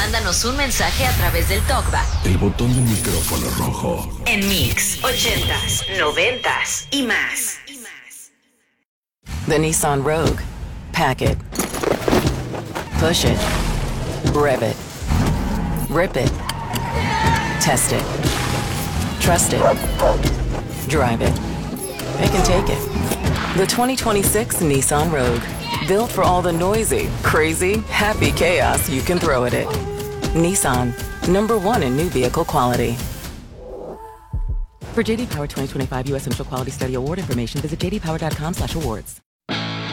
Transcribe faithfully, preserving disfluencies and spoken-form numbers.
Mándanos un mensaje a través del TalkBack. El botón del micrófono rojo. En Mix, ochentas, noventas y más. The Nissan Rogue. Pack it. Push it. Rev it. Rip it. Test it. Trust it. Drive it. They can take it. The twenty twenty-six Nissan Rogue. Built for all the noisy, crazy, happy chaos you can throw at it. Nissan. Number one in new vehicle quality. For J D Power twenty twenty-five U S Initial Quality Study Award information, visit j d power dot com slash awards.